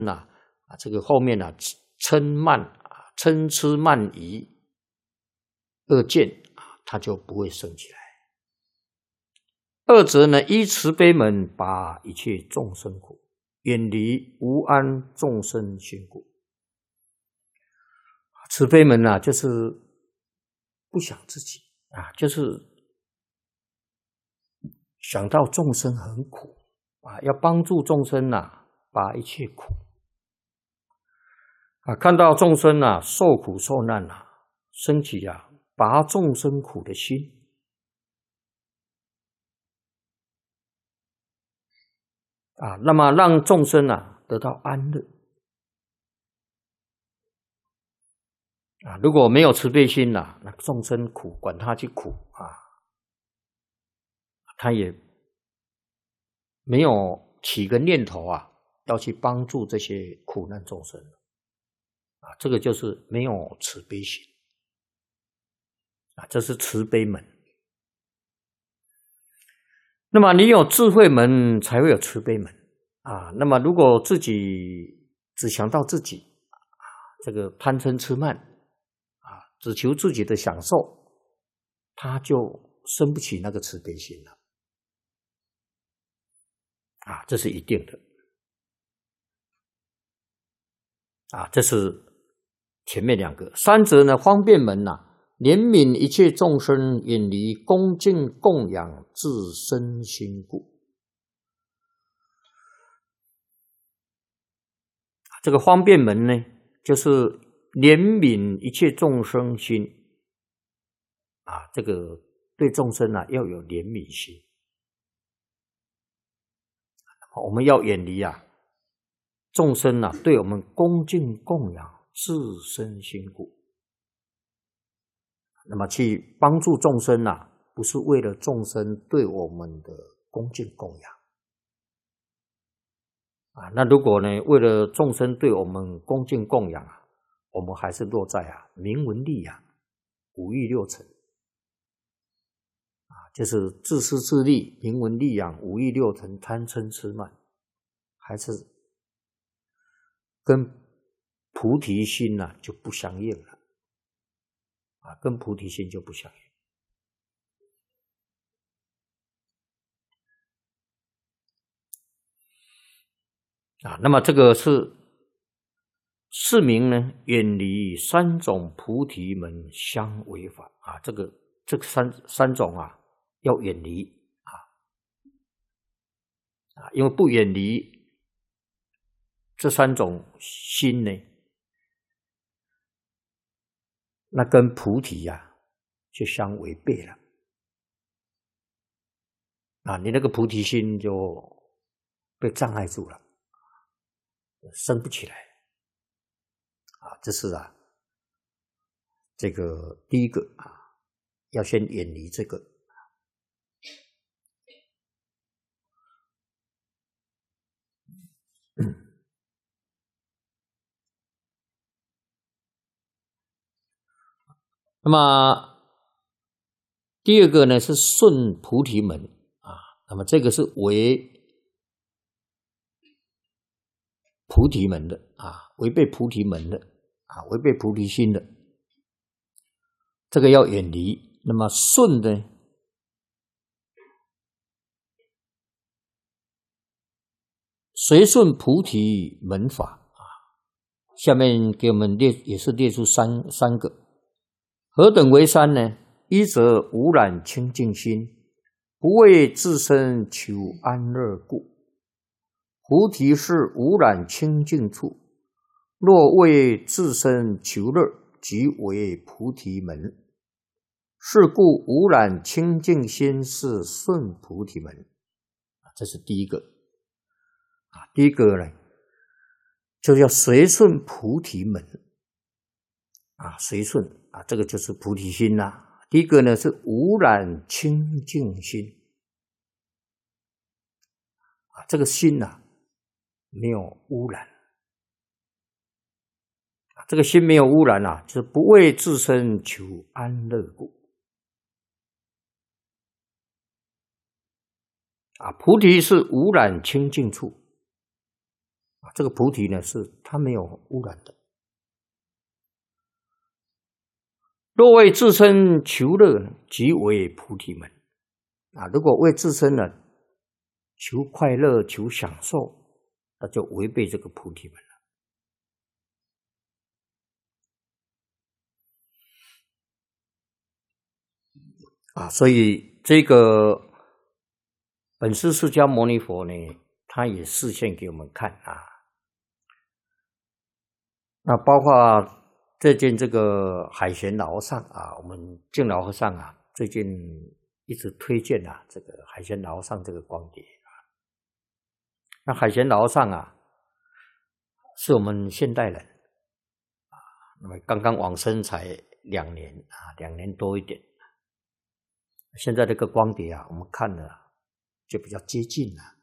这个后面嗔痴慢疑恶见它就不会生起来。二则呢，依慈悲门，拔一切众生苦，远离无安众生心故。慈悲门就是不想自己就是想到众生很苦要帮助众生拔一切苦看到众生受苦受难升起拔众生苦的心那么让众生得到安乐如果没有慈悲心那众生苦管他去苦他也没有起个念头要去帮助这些苦难众生这个就是没有慈悲心这是慈悲门。那么你有智慧门才会有慈悲门那么如果自己只想到自己这个贪嗔痴慢只求自己的享受，他就生不起那个慈悲心了这是一定的这是前面两个。三则呢，方便门怜悯一切众生，远离恭敬供养自身心故。这个方便门呢，就是怜悯一切众生心这个对众生要有怜悯心。我们要远离众生对我们恭敬供养自身心故。那么去帮助众生不是为了众生对我们的恭敬供养那如果呢为了众生对我们恭敬供养我们还是落在名闻利养五欲六尘就是自私自利名闻利养五欲六尘贪嗔痴慢，还是跟菩提心就不相应了跟菩提心就不相应那么这个是是名呢远离三种菩提门相违法这个三种要远离因为不远离这三种心呢，那跟菩提就相违背了你那个菩提心就被障碍住了，升不起来这是这个第一个要先远离这个那么第二个呢是顺菩提门那么这个是违菩提门的违背菩提门的违背菩提心的，这个要远离。那么顺呢随顺菩提门法下面给我们也是列出三个。何等为三呢？一则无染清净心，不为自身求安乐故。菩提是无染清净处，若为自身求乐，即为菩提门。是故无染清净心是顺菩提门。这是第一个第一个呢就要随顺菩提门随顺这个就是菩提心第一个呢是无染清净心这个心没有污染这个心没有污染就是不为自身求安乐故菩提是无染清净处这个菩提呢，是它没有污染的。若为自身求乐，即为菩提门。如果为自身呢求快乐、求享受，那就违背这个菩提门了。所以这个本师释迦牟尼佛呢，他也示现给我们看那包括最近这个海贤老和尚我们净老和尚最近一直推荐这个海贤老和尚这个光碟那海贤老和尚是我们现代人那么刚刚往生才2年2年多一点。现在这个光碟我们看了就比较接近了。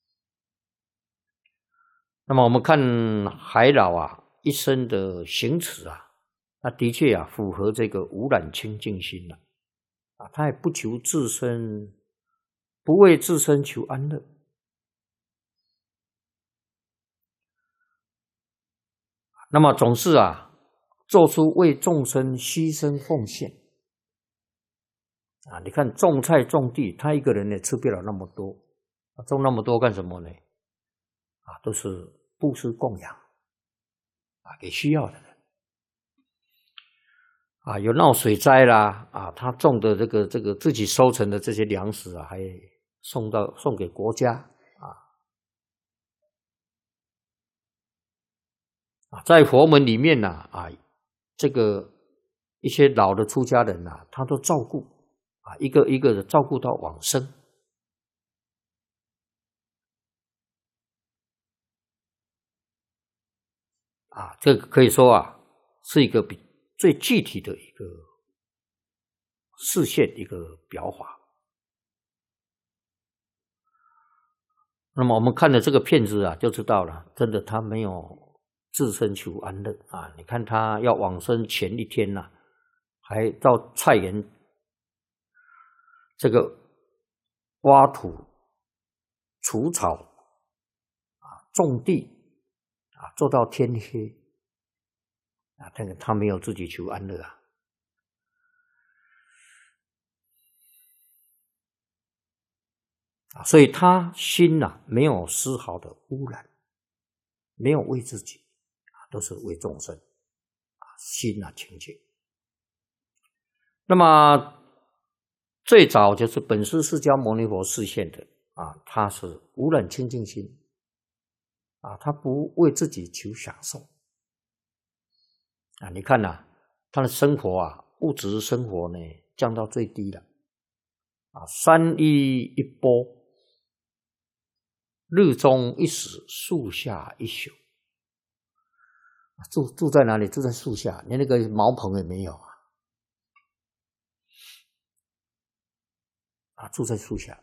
那么我们看海老一生的行持那的确符合这个无染清净心他也不求自身，不为自身求安乐。那么总是做出为众生牺牲奉献你看种菜种地，他一个人也吃不了那么多，种那么多干什么呢？都是布施供养给需要的人有闹水灾啦他种的这个自己收成的这些粮食还送给国家在佛门里面这个一些老的出家人他都照顾一个一个的照顾到往生这个可以说是一个最具体的一个示现，一个表法。那么我们看了这个片子就知道了，真的他没有自身求安乐你看他要往生前一天还到菜园这个挖土除草种地做到天黑这个他没有自己求安乐所以他心没有丝毫的污染，没有为自己都是为众生心清净。那么最早就是本师释迦牟尼佛示现的他是无染清净心他不为自己求享受你看他的生活物质生活呢降到最低了3衣1钵，日中1食，树下1宿。住在哪里？住在树下，连那个茅棚也没有住在树下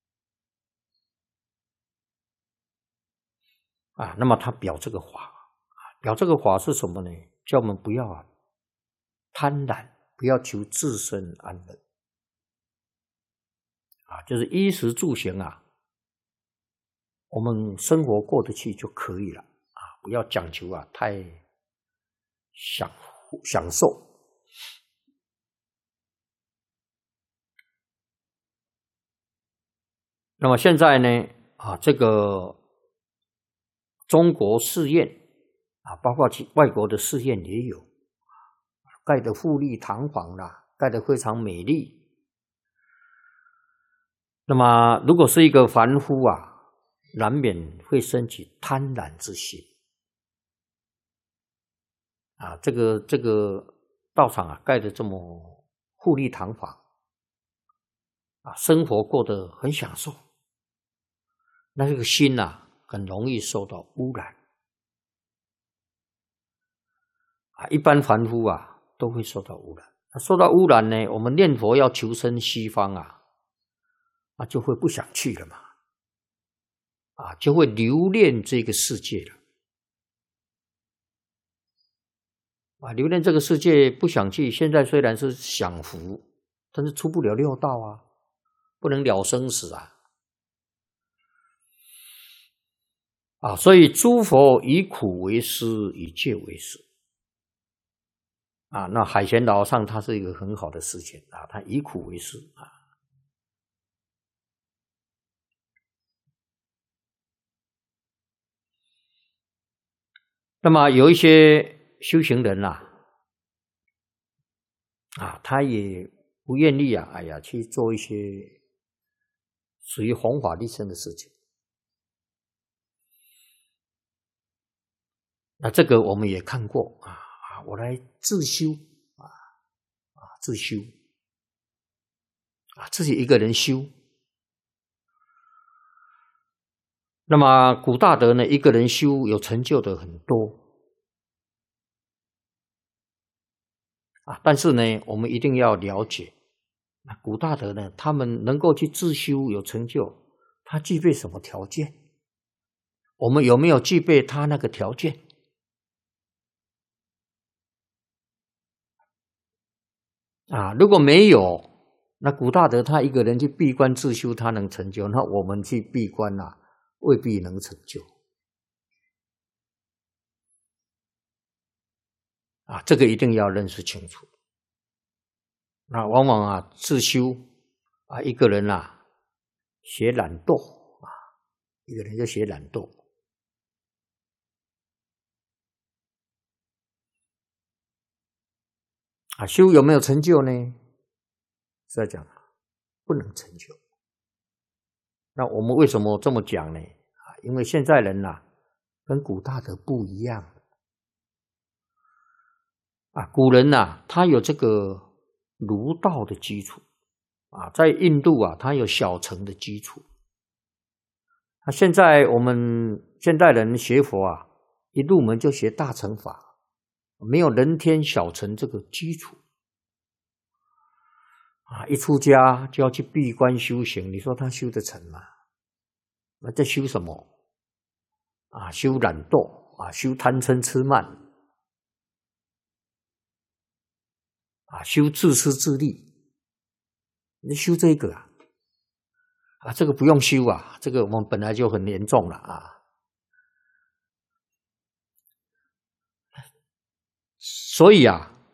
那么他表这个法是什么呢？叫我们不要贪婪，不要求自身安乐就是衣食住行我们生活过得去就可以了不要讲求太享受。那么现在呢这个中国寺院包括外国的寺院也有盖得富丽堂皇盖得非常美丽。那么如果是一个凡夫难免会升起贪婪之心这个道场盖得这么富丽堂皇生活过得很享受，那这个心很容易受到污染一般凡夫都会受到污染。受到污染呢，我们念佛要求生西方就会不想去了嘛就会留恋这个世界了留恋这个世界不想去。现在虽然是享福，但是出不了六道不能了生死所以诸佛以苦为师，以戒为师。那海贤老和尚他是一个很好的示现他以苦为师那么有一些修行人他也不愿意去做一些属于弘法利生的事情。那这个我们也看过我来自修自修自己一个人修。那么古大德呢，一个人修有成就的很多但是呢，我们一定要了解，古大德呢，他们能够去自修有成就，他具备什么条件？我们有没有具备他那个条件？如果没有，那古大德他一个人去闭关自修，他能成就，那我们去闭关未必能成就这个一定要认识清楚。那往往自修一个人学懒惰一个人就学懒惰修有没有成就呢？是在讲不能成就。那我们为什么这么讲呢？因为现在人跟古大德不一样古人他有这个儒道的基础在印度他有小乘的基础。现在我们现代人学佛一入门就学大乘法，没有人天小乘这个基础一出家就要去闭关修行，你说他修得成吗？那在修什么修懒惰修贪嗔痴慢修自私自利，你修这个这个不用修这个我们本来就很严重了所以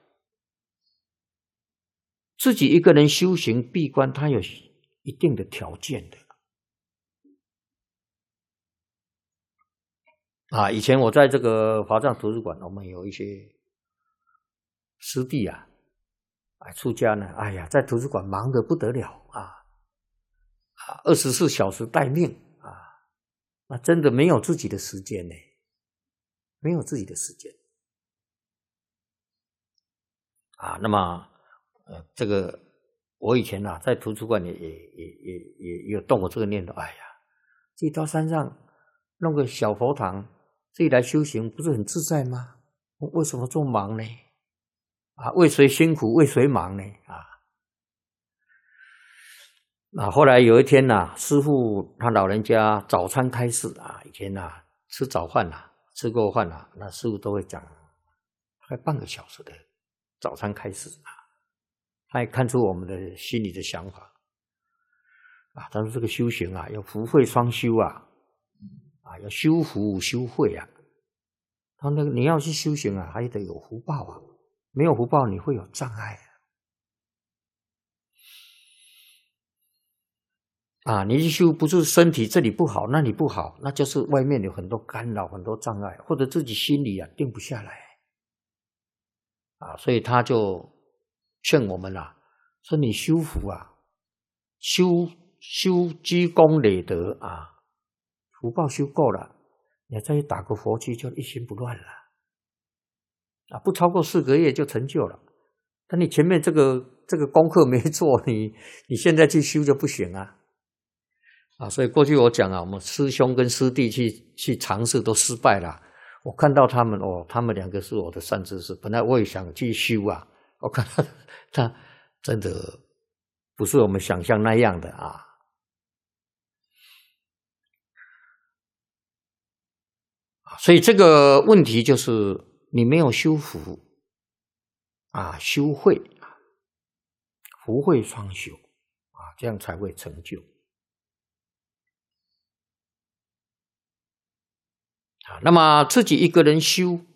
自己一个人修行闭关，他有一定的条件的以前我在这个华藏图书馆，我们有一些师弟出家呢，在图书馆忙得不得了24小时待命那真的没有自己的时间呢，没有自己的时间那么这个我以前在图书馆也有动过这个念头，自己到山上弄个小佛堂，自己来修行，不是很自在吗？为什么这么忙呢？为谁辛苦为谁忙呢？后来有一天师父他老人家早餐开示以前吃早饭吃过饭那师父都会讲大概半个小时的早餐开示他也看出我们的心里的想法他说这个修行要福慧双修要修福修慧他说你要去修行还得有福报没有福报你会有障碍你去修不是身体这里不好那里不好，那就是外面有很多干扰很多障碍，或者自己心里定不下来所以他就劝我们说你修福修积功累德福报修够了，你再去打个佛七就一心不乱了不超过4个月就成就了。但你前面这个功课没做，你现在去修就不行所以过去我讲我们师兄跟师弟去尝试都失败了。我看到他们他们2个是我的善知识，本来我也想去修我看到他真的不是我们想象那样的所以这个问题就是你没有修福修慧福慧双修这样才会成就那么自己一个人修